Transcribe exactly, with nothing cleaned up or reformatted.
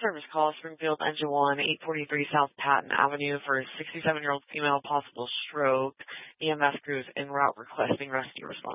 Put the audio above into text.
service call, Springfield Engine one, eight forty-three South Patton Avenue for a sixty-seven-year-old female possible stroke. E M S crews en route requesting rescue response.